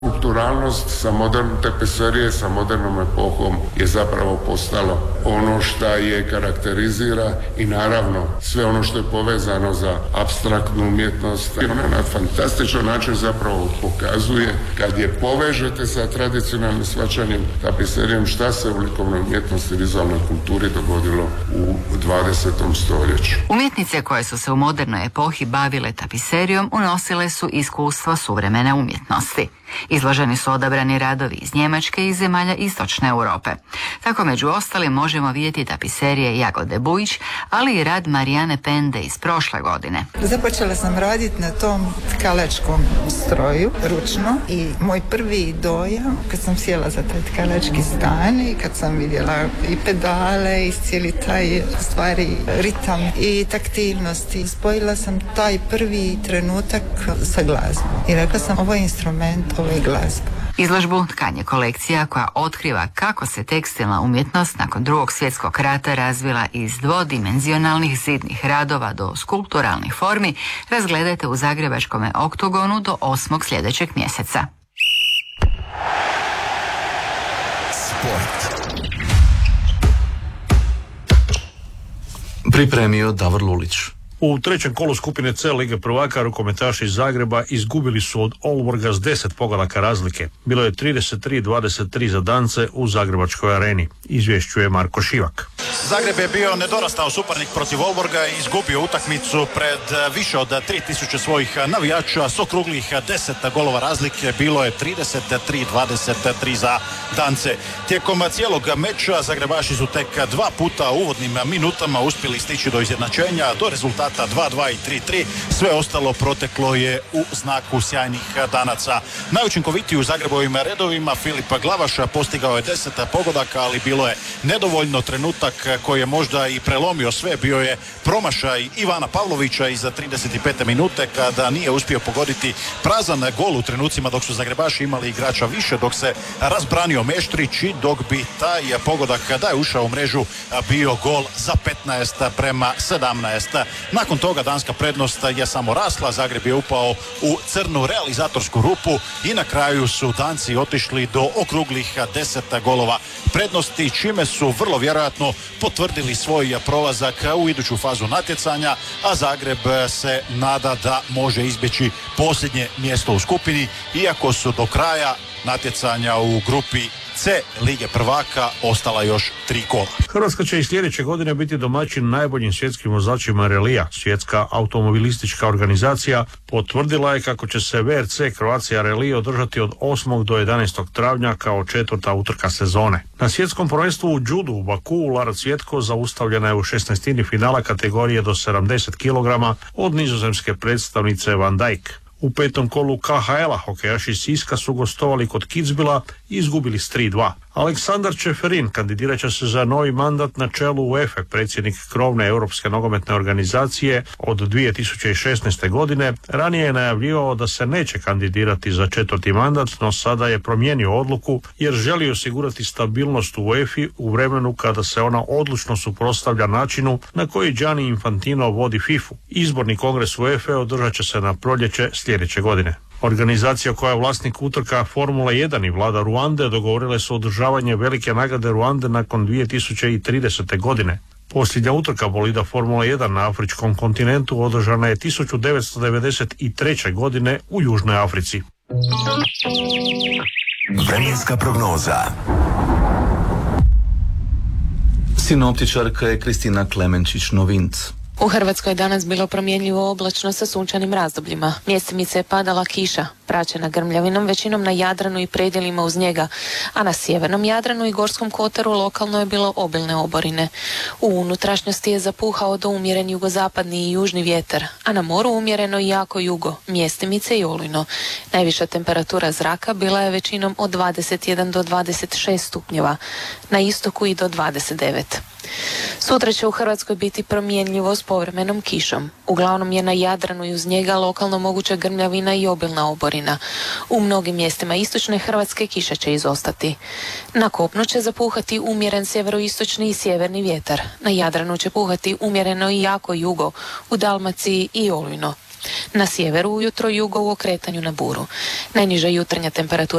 Kulturalnost sa modernom tapiserije, sa modernom epohom je zapravo postalo ono što je karakterizira i naravno sve ono što je povezano za apstraktnu umjetnost. I ona na fantastičan način zapravo pokazuje kad je povežete sa tradicionalnim shvaćanjem tapiserijom šta se u likovnoj umjetnosti i vizualnoj kulturi dogodilo u 20. stoljeću. Umjetnice koje su se u modernoj epohi bavile tapiserijom unosile su iskustvo suvremene umjetnosti. Izloženi su odabrani radovi iz Njemačke i zemalja Istočne Europe. Tako među ostalim možemo vidjeti tapiserije Jagode Bujić, ali i rad Marijane Pende iz prošle godine. Započela sam raditi na tom tkalačkom stroju, ručno, i moj prvi dojam kad sam sjela za taj tkalački stan i kad sam vidjela i pedale i cijeli taj stvari ritam i taktilnosti, spojila sam taj prvi trenutak sa glazbom i rekla sam, ovo je instrument, ovo je glazba. Izložbu Tkanje kolekcija, koja otkriva kako se tekstilna umjetnost nakon Drugog svjetskog rata razvila iz dvodimenzionalnih zidnih radova do skulpturalnih formi, razgledajte u zagrebačkom Oktogonu do 8. sljedećeg mjeseca. Sport. Pripremio Davor Lulić. U trećem kolu skupine C Lige prvaka rukometaši iz Zagreba izgubili su od Olborga s 10 pogodaka razlike. Bilo je 33-23 za Dance u Zagrebačkoj areni. Izvješćuje Marko Šivak. Zagreb je bio nedorastao suparnik protiv Olborga i izgubio utakmicu pred više od 3000 svojih navijača s okruglih 10 golova razlike. Bilo je 33-23 za Dance. Tijekom cijelog meča Zagrebaši su tek 2 puta u uvodnim minutama uspjeli stići do izjednačenja, do rezultata 2-2 i 3-3. Sve ostalo proteklo je u znaku sjajnih Danaca. Najučinkovitiji u Zagrebovim redovima Filip Glavaš postigao je 10 pogodaka, ali bilo je nedovoljno. Trenutak koji je možda i prelomio sve bio je promašaj Ivana Pavlovića iza 35. minute kada nije uspio pogoditi prazan gol u trenucima dok su Zagrebaši imali igrača više, dok se razbranio Meštrić i dok bi taj pogodak da je ušao u mrežu bio gol za 15-17. Nakon toga danska prednost je samo rasla, Zagreb je upao u crnu realizatorsku rupu i na kraju su Danci otišli do okruglih 10 golova prednosti, čime su vrlo vjerojatno potvrdili svoj prolazak u iduću fazu natjecanja, a Zagreb se nada da može izbjeći posljednje mjesto u skupini, iako su do kraja natjecanja u grupi C Lige prvaka ostala još 3 kola. Hrvatska će i sljedeće godine biti domaćin najboljim svjetskim vozačima relija. Svjetska automobilistička organizacija potvrdila je kako će se VRC Croatia Rally održati od 8. do 11. travnja kao 4. utrka sezone. Na svjetskom prvenstvu u judu u Bakuu Lara Cvjetko zaustavljena je u 16. finala kategorije do 70 kg od nizozemske predstavnice Van Dijk. U 5. kolu KHL-a hokejaši Siska su gostovali kod Kitzbühela i izgubili s 3-2. Aleksandar Čeferin kandidirat će se za novi mandat na čelu UEFA, predsjednik krovne Europske nogometne organizacije od 2016. godine. Ranije je najavljivao da se neće kandidirati za 4. mandat, no sada je promijenio odluku jer želi osigurati stabilnost u UEFA u vremenu kada se ona odlučno suprotstavlja načinu na koji Gianni Infantino vodi FIFA. Izborni kongres UEFA održat će se na proljeće sljedeće godine. Organizacija koja je vlasnik utrka Formula 1 i vlada Ruande dogovorile su održavanje velike nagrade Ruande nakon 2030. godine. Posljednja utrka bolida Formula 1 na afričkom kontinentu održana je 1993. godine u Južnoj Africi. Vremenska prognoza. Sinoptičarka je Kristina Klemenčić-Novinc. U Hrvatskoj je danas bilo promjenljivo oblačno sa sunčanim razdobljima. Mjestimice je padala kiša, praćena grmljavinom, većinom na Jadranu i predjelima uz njega, a na sjevernom Jadranu i Gorskom kotaru lokalno je bilo obilne oborine. U unutrašnjosti je zapuhao do umjeren jugozapadni i južni vjetar, a na moru umjereno i jako jugo, mjestimice i olujno. Najviša temperatura zraka bila je većinom od 21 do 26 stupnjeva, na istoku i do 29. Sutra će u Hrvatskoj biti promjenljivo s povremenom kišom. Uglavnom je na Jadranu i uz njega lokalno moguća grmljavina i obilna oborina. U mnogim mjestima istočne Hrvatske kiša će izostati. Na kopnu će zapuhati umjeren sjeveroistočni i sjeverni vjetar. Na Jadranu će puhati umjereno i jako jugo, u Dalmaciji i olujno. Na sjeveru ujutro, jugo u okretanju na buru. Najniža jutarnja temperatura